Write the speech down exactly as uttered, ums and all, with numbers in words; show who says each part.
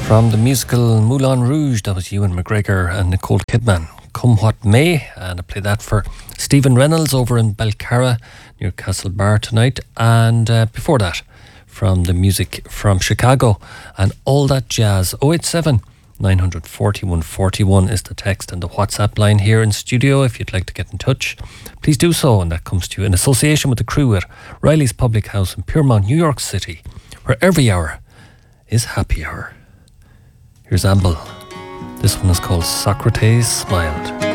Speaker 1: From the musical Moulin Rouge, that was Ewan McGregor and Nicole Kidman. Come What May, and I played that for Stephen Reynolds over in Belcarra, near Castlebar tonight. And uh, before that, from the music from Chicago and All That Jazz. oh eight seven, nine four one, four one is the text, and the WhatsApp line here in studio if you'd like to get in touch. Please do so, and that comes to you in association with the crew at Riley's Public House in Piermont, New York City, where every hour is happy hour. Here's Amble. This one is called Socrates Smiled.